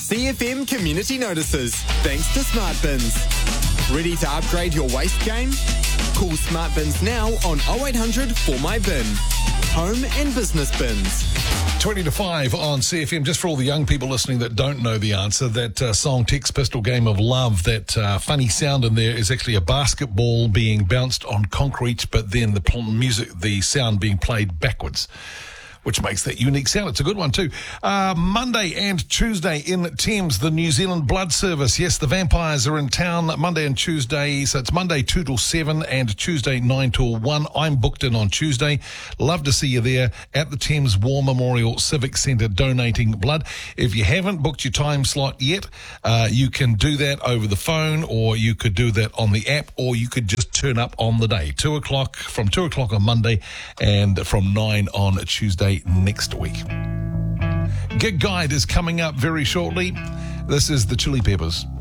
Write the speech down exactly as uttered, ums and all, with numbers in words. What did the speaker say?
C F M community notices, thanks to Smart Bins. Ready to upgrade your waste game? Call Smart Bins now on oh eight hundred four my bin. Home and business bins. twenty to five on C F M. Just for all the young people listening that don't know the answer, that uh, song Tex Pistol Game of Love, that uh, funny sound in there is actually a basketball being bounced on concrete, but then the pl- music, the sound being played backwards, which makes that unique sound. It's a good one too. Uh, Monday and Tuesday in Thames, the New Zealand Blood Service. Yes, the Vampires are in town Monday and Tuesday. So it's Monday two till seven and Tuesday nine till one. I'm booked in on Tuesday. Love to see you there at the Thames War Memorial Civic Centre donating blood. If you haven't booked your time slot yet, uh, you can do that over the phone, or you could do that on the app, or you could just turn up on the day. Two o'clock, from two o'clock on Monday and from nine on Tuesday next week. Gig Guide is coming up very shortly. This is the Chili Peppers.